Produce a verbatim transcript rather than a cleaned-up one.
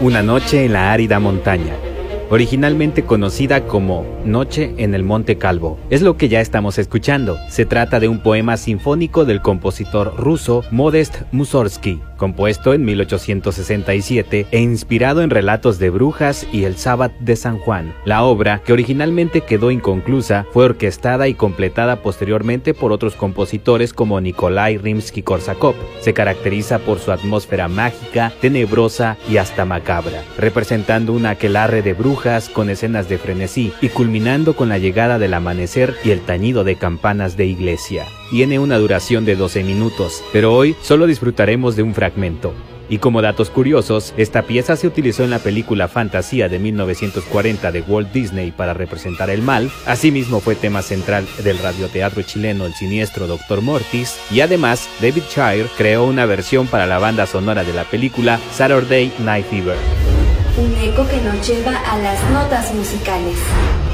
Una noche en la árida montaña, originalmente conocida como Noche en el Monte Calvo. Es lo que ya estamos escuchando. Se trata de un poema sinfónico del compositor ruso Modest Mussorgsky, compuesto en mil ochocientos sesenta y siete e inspirado en relatos de brujas y el Sabbat de San Juan. La obra, que originalmente quedó inconclusa, fue orquestada y completada posteriormente por otros compositores como Nikolai Rimsky-Korsakov. Se caracteriza por su atmósfera mágica, tenebrosa y hasta macabra, representando un aquelarre de brujas con escenas de frenesí y culminando con la llegada del amanecer y el tañido de campanas de iglesia. Tiene una duración de doce minutos, pero hoy solo disfrutaremos de un fragmento. Y como datos curiosos, esta pieza se utilizó en la película Fantasía de mil novecientos cuarenta de Walt Disney para representar el mal. Asimismo fue tema central del radioteatro chileno El Siniestro Doctor Mortis, y además David Shire creó una versión para la banda sonora de la película Saturday Night Fever. Un eco que nos lleva a las notas musicales.